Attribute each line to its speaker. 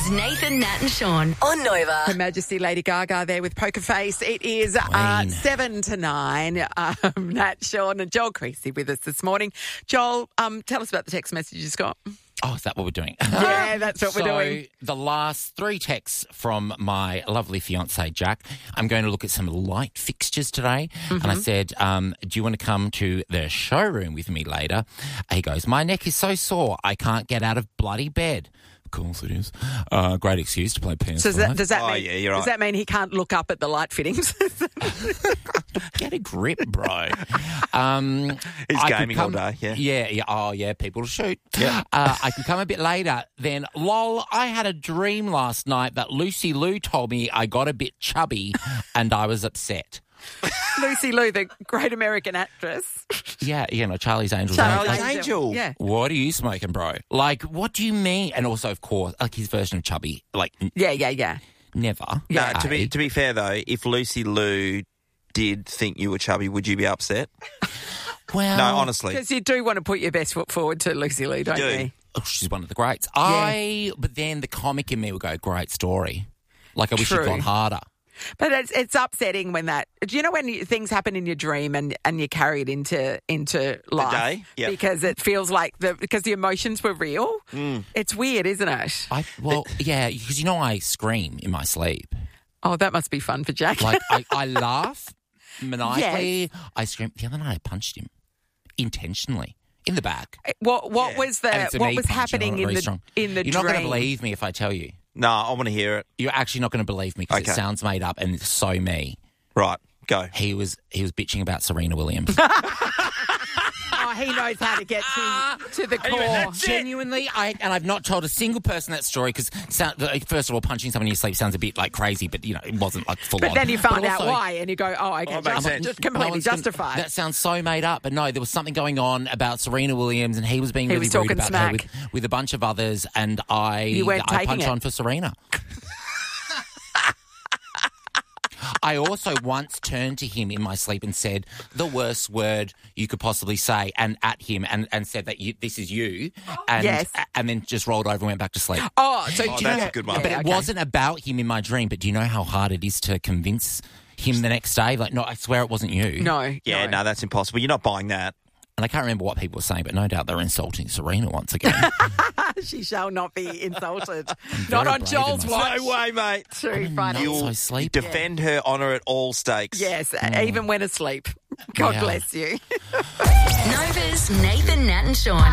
Speaker 1: Nova's Nathan, Nat and Sean on Nova.
Speaker 2: Her Majesty Lady Gaga there with Poker Face. It is 7 to 9. Nat, Sean and Joel Creasy with us this morning. Joel, tell us about the text message you got.
Speaker 3: Oh, is that what we're doing?
Speaker 2: Yeah, that's what we're doing.
Speaker 3: The last 3 texts from my lovely fiancé, Jack. I'm going to look at some light fixtures today. And I said, do you want to come to the showroom with me later? He goes, my neck is so sore, I can't get out of bloody bed. Of course it is. Great excuse to play PS5.
Speaker 2: So does that mean,
Speaker 4: yeah, you're right.
Speaker 2: Does that mean he can't look up at the light fittings?
Speaker 3: Get a grip, bro.
Speaker 4: He's gaming all day, yeah.
Speaker 3: Yeah. Oh, yeah, people to shoot.
Speaker 4: Yeah.
Speaker 3: I can come a bit later. Then, lol, I had a dream last night that Lucy Liu told me I got a bit chubby and I was upset.
Speaker 2: Lucy Liu, the great American actress.
Speaker 3: Yeah, Charlie's Angels.
Speaker 4: Charlie's Angel.
Speaker 2: Yeah.
Speaker 3: What are you smoking, bro? Like, what do you mean? And also, of course, like his version of chubby. Like,
Speaker 2: Yeah.
Speaker 3: never.
Speaker 4: No, to be fair, though, if Lucy Liu did think you were chubby, would you be upset?
Speaker 3: Well,
Speaker 4: No, honestly.
Speaker 2: Because you do want to put your best foot forward to Lucy Liu, don't you?
Speaker 3: Oh, she's one of the greats. But then the comic in me would go, great story. Like, I wish
Speaker 2: True.
Speaker 3: she'd gone harder.
Speaker 2: But it's upsetting when that. Do you know when things happen in your dream and you carry it into life?
Speaker 4: The day? Yep.
Speaker 2: Because it feels like because the emotions were real. It's weird, isn't it?
Speaker 3: Yeah, because I scream in my sleep.
Speaker 2: Oh, that must be fun for Jack.
Speaker 3: Like, I laugh maniacally.
Speaker 2: Yes.
Speaker 3: I scream. The other night I punched him intentionally in the back.
Speaker 2: What was
Speaker 3: And it's a knee punch,
Speaker 2: happening
Speaker 3: very
Speaker 2: in
Speaker 3: strong.
Speaker 2: the
Speaker 3: You're
Speaker 2: dream?
Speaker 3: not going to believe me if I tell you.
Speaker 4: No, I want to hear it.
Speaker 3: You're actually not going to believe me because
Speaker 4: Okay.
Speaker 3: it sounds made up and it's so me.
Speaker 4: Right, go.
Speaker 3: He was bitching about Serena Williams.
Speaker 2: Oh, he knows how to get to the core.
Speaker 3: Genuinely, I've not told a single person that story because, first of all, punching someone in your sleep sounds a bit like crazy, but it wasn't like full on.
Speaker 2: But then you find out
Speaker 3: also-
Speaker 2: why, and you go, "Oh, okay,
Speaker 4: makes sense.
Speaker 2: just completely justified."
Speaker 3: That sounds so made up, but no, there was something going on about Serena Williams, and he was being
Speaker 2: He
Speaker 3: really
Speaker 2: was
Speaker 3: rude
Speaker 2: talking
Speaker 3: about
Speaker 2: smack.
Speaker 3: her with a bunch of others, and
Speaker 2: You weren't
Speaker 3: I
Speaker 2: taking
Speaker 3: punched
Speaker 2: it.
Speaker 3: on for Serena. I also once turned to him in my sleep and said the worst word you could possibly say, and at him, and said that this is you, and
Speaker 2: Yes.
Speaker 3: and then just rolled over and went back to sleep.
Speaker 2: Oh, so
Speaker 4: Oh, that's a good one.
Speaker 3: But
Speaker 2: Yeah,
Speaker 3: it
Speaker 2: okay.
Speaker 3: wasn't about him in my dream. But do you know how hard it is to convince him the next day? Like, no, I swear it wasn't you.
Speaker 2: No.
Speaker 4: Yeah, no, that's impossible. You're not buying that.
Speaker 3: And I can't remember what people were saying, but no doubt they're insulting Serena once again.
Speaker 2: She shall not be insulted.
Speaker 3: very
Speaker 2: Not on
Speaker 3: brave
Speaker 2: Joel's
Speaker 3: in my-
Speaker 2: watch.
Speaker 4: No way, mate.
Speaker 2: Too funny.
Speaker 3: Not so sleepy.
Speaker 4: Defend her honour at all stakes.
Speaker 2: Yes, even when asleep. God
Speaker 3: Yeah.
Speaker 2: bless you.
Speaker 1: Nova's Nathan, Nat and Sean.